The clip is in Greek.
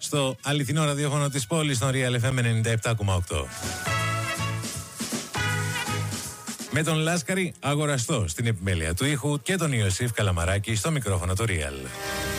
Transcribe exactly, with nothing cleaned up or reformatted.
στο αληθινό ραδιόφωνο της πόλης, στον Real εφ εμ ενενήντα επτά κόμμα οκτώ. Με τον Λάσκαρη αγοραστό στην επιμέλεια του ήχου και τον Ιωσήφ Καλαμαράκη στο μικρόφωνο του Real.